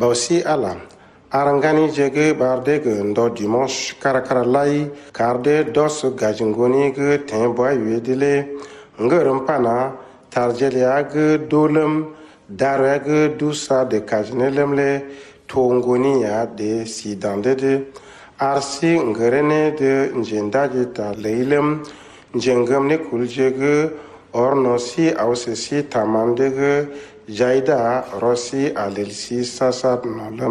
Bausi ala arangani jege barde ge ndo dimanche karakara lai karde dos gajingoni ge tembo wedile ngeurum pana tarjelia ge dolem darwa ge dusa de kajnelemle tongoni ya de sidande de arsi ngerene de njendaje ta leilem njengamne kuljege ornosi ausesi tamandege jaida rosi alelsi sasat nolam